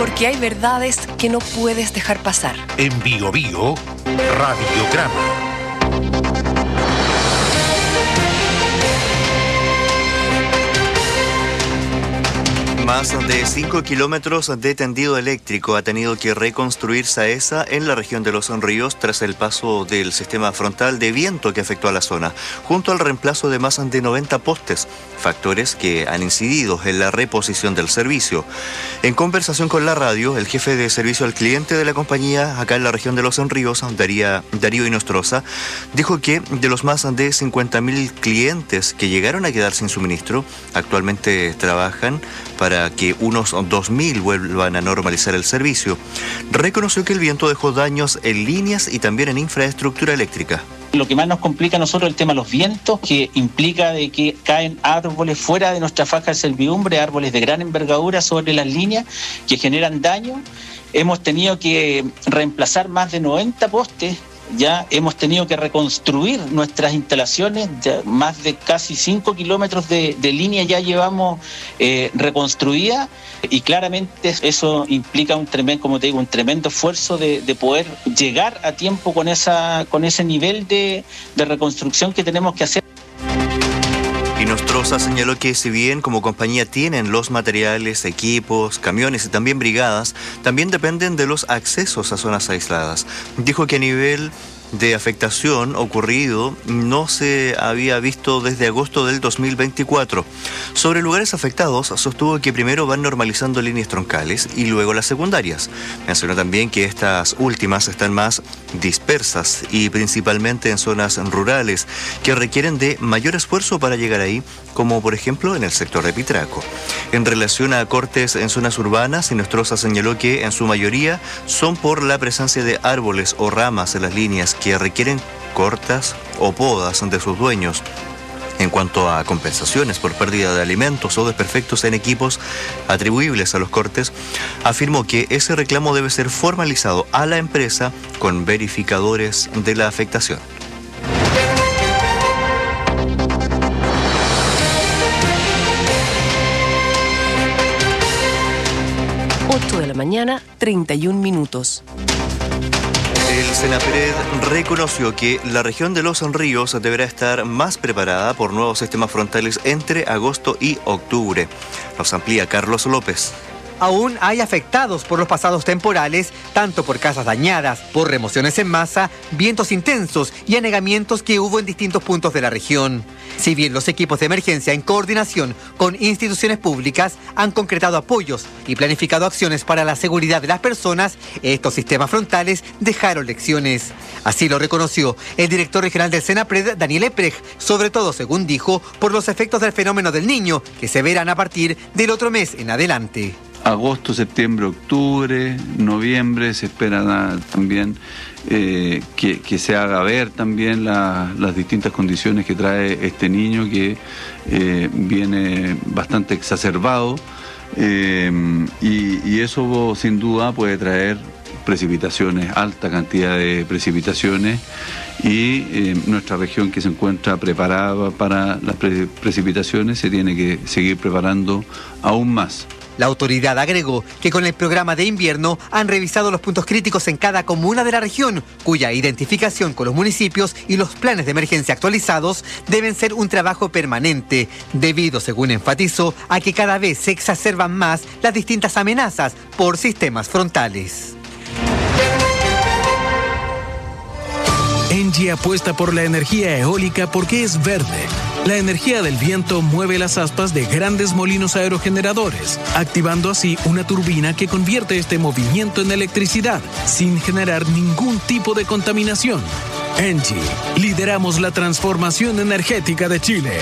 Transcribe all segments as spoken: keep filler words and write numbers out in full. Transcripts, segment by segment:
Porque hay verdades que no puedes dejar pasar. En Bio Bio, Radiograma. Más de cinco kilómetros de tendido eléctrico ha tenido que reconstruir SAESA en la región de Los Ríos tras el paso del sistema frontal de viento que afectó a la zona, junto al reemplazo de más de noventa postes, factores que han incidido en la reposición del servicio. En conversación con la radio, el jefe de servicio al cliente de la compañía acá en la región de Los Ríos, Daría, Darío Inostroza, dijo que de los más de cincuenta mil clientes que llegaron a quedar sin suministro, actualmente trabajan para que unos dos mil vuelvan a normalizar el servicio. Reconoció que el viento dejó daños en líneas y también en infraestructura eléctrica. Lo que más nos complica a nosotros es el tema de los vientos, que implica de que caen árboles fuera de nuestra faja de servidumbre, árboles de gran envergadura sobre las líneas que generan daño. Hemos tenido que reemplazar más de noventa postes. Ya hemos tenido que reconstruir nuestras instalaciones, ya más de casi cinco kilómetros de, de línea ya llevamos eh, reconstruida, y claramente eso implica un tremendo, como te digo, un tremendo esfuerzo de, de poder llegar a tiempo con esa, con ese nivel de, de reconstrucción que tenemos que hacer. Inostroza señaló que si bien como compañía tienen los materiales, equipos, camiones y también brigadas, también dependen de los accesos a zonas aisladas. Dijo que a nivel de afectación ocurrido no se había visto desde agosto del dos mil veinticuatro. Sobre lugares afectados, sostuvo que primero van normalizando líneas troncales y luego las secundarias. Mencionó también que estas últimas están más dispersas y principalmente en zonas rurales que requieren de mayor esfuerzo para llegar ahí, como por ejemplo en el sector de Pitraco. En relación a cortes en zonas urbanas, Inostroza señaló que en su mayoría son por la presencia de árboles o ramas en las líneas que requieren cortas o podas de sus dueños. En cuanto a compensaciones por pérdida de alimentos o desperfectos en equipos atribuibles a los cortes, afirmó que ese reclamo debe ser formalizado a la empresa con verificadores de la afectación. ocho de la mañana, treinta y un minutos. El Senapred reconoció que la región de Los Ríos deberá estar más preparada por nuevos sistemas frontales entre agosto y octubre. Nos amplía Carlos López. Aún hay afectados por los pasados temporales, tanto por casas dañadas, por remociones en masa, vientos intensos y anegamientos que hubo en distintos puntos de la región. Si bien los equipos de emergencia en coordinación con instituciones públicas han concretado apoyos y planificado acciones para la seguridad de las personas, estos sistemas frontales dejaron lecciones. Así lo reconoció el director regional del Senapred, Daniel Eprej, sobre todo, según dijo, por los efectos del fenómeno del Niño, que se verán a partir del otro mes en adelante. Agosto, septiembre, octubre, noviembre se espera también eh, que, que se haga ver también la, las distintas condiciones que trae este niño que eh, viene bastante exacerbado eh, y, y eso sin duda puede traer precipitaciones, alta cantidad de precipitaciones y eh, nuestra región que se encuentra preparada para las pre- precipitaciones se tiene que seguir preparando aún más. La autoridad agregó que con el programa de invierno han revisado los puntos críticos en cada comuna de la región, cuya identificación con los municipios y los planes de emergencia actualizados deben ser un trabajo permanente, debido, según enfatizó, a que cada vez se exacerban más las distintas amenazas por sistemas frontales. Engie apuesta por la energía eólica porque es verde. La energía del viento mueve las aspas de grandes molinos aerogeneradores, activando así una turbina que convierte este movimiento en electricidad, sin generar ningún tipo de contaminación. Engie, lideramos la transformación energética de Chile.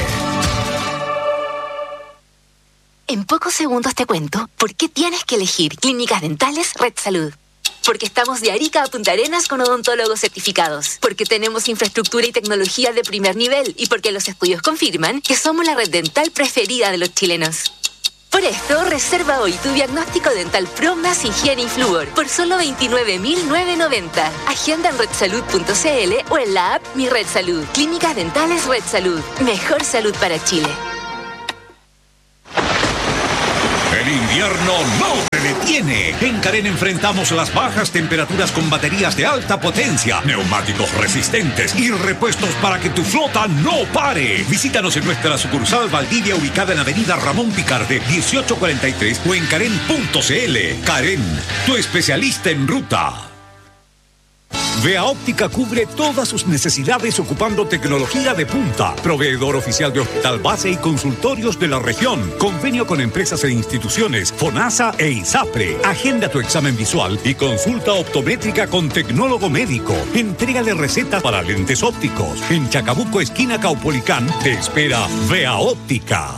En pocos segundos te cuento por qué tienes que elegir Clínicas Dentales Red Salud. Porque estamos de Arica a Punta Arenas con odontólogos certificados. Porque tenemos infraestructura y tecnología de primer nivel. Y porque los estudios confirman que somos la red dental preferida de los chilenos. Por esto, reserva hoy tu diagnóstico dental Pro más higiene y flúor por solo veintinueve mil novecientos noventa. Agenda en red salud punto c l o en la app Mi Red Salud. Clínicas Dentales Red Salud. Mejor salud para Chile. El invierno no te detiene. En Carén enfrentamos las bajas temperaturas con baterías de alta potencia, neumáticos resistentes y repuestos para que tu flota no pare. Visítanos en nuestra sucursal Valdivia, ubicada en Avenida Ramón Picarde, dieciocho cuarenta y tres, o en Carén punto c l. Carén, tu especialista en ruta. Vea Óptica cubre todas sus necesidades ocupando tecnología de punta. Proveedor oficial de hospital base y consultorios de la región. Convenio con empresas e instituciones, FONASA e ISAPRE. Agenda tu examen visual y consulta optométrica con tecnólogo médico. Entrega de recetas para lentes ópticos. En Chacabuco, esquina Caupolicán, te espera Vea Óptica.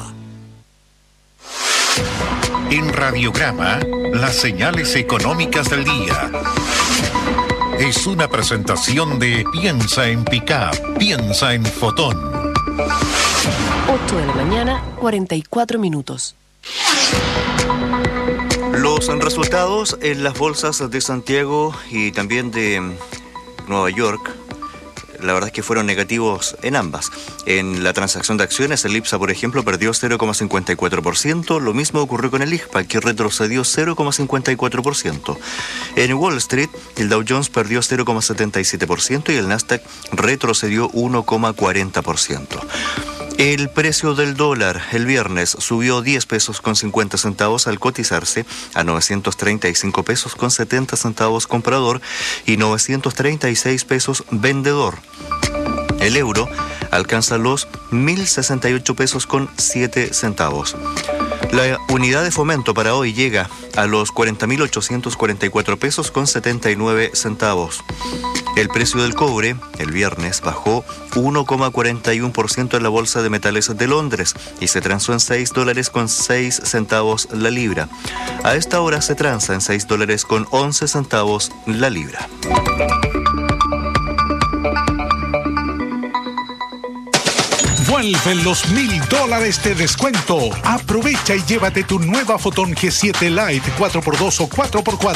En Radiograma, las señales económicas del día. Es una presentación de Piensa en Pickup, piensa en Fotón. ocho de la mañana, cuarenta y cuatro minutos. Los resultados en las bolsas de Santiago y también de Nueva York, la verdad es que fueron negativos en ambas. En la transacción de acciones, el IPSA, por ejemplo, perdió cero coma cincuenta y cuatro por ciento. Lo mismo ocurrió con el I G P A, que retrocedió cero coma cincuenta y cuatro por ciento. En Wall Street, el Dow Jones perdió cero coma setenta y siete por ciento y el Nasdaq retrocedió uno coma cuarenta por ciento. El precio del dólar el viernes subió diez pesos con cincuenta centavos al cotizarse a novecientos treinta y cinco pesos con setenta centavos comprador y novecientos treinta y seis pesos vendedor. El euro alcanza los mil sesenta y ocho pesos con siete centavos. La unidad de fomento para hoy llega a los cuarenta mil ochocientos cuarenta y cuatro pesos con setenta y nueve centavos. El precio del cobre el viernes bajó uno coma cuarenta y uno por ciento en la Bolsa de Metales de Londres y se transó en seis dólares con seis centavos la libra. A esta hora se transa en seis dólares con once centavos la libra. Vuelven los mil dólares de descuento. Aprovecha y llévate tu nueva Fotón G siete Lite cuatro por dos o cuatro por cuatro.